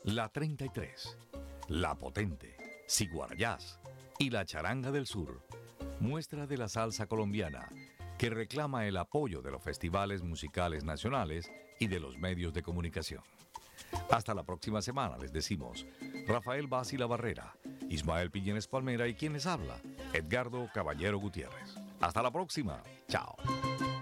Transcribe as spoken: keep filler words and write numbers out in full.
La treinta y tres, La Potente, Ciguarayás y La Charanga del Sur, muestra de la salsa colombiana que reclama el apoyo de los festivales musicales nacionales y de los medios de comunicación. Hasta la próxima semana, les decimos Rafael Bassi La Barrera, Ismael Piñenes Palmera y quien les habla, Edgardo Caballero Gutiérrez. Hasta la próxima. Chao.